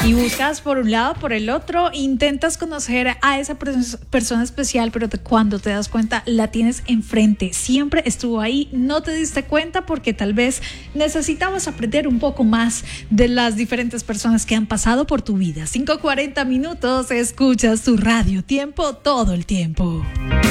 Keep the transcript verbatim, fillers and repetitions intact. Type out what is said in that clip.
Y buscas por un lado, por el otro, intentas conocer a esa pers- persona especial, pero te, cuando te das cuenta la tienes enfrente, siempre estuvo ahí, no te diste cuenta porque tal vez necesitabas aprender un poco más de las diferentes personas que han pasado por tu vida. cinco cuarenta minutos, escuchas tu radio, tiempo todo el tiempo.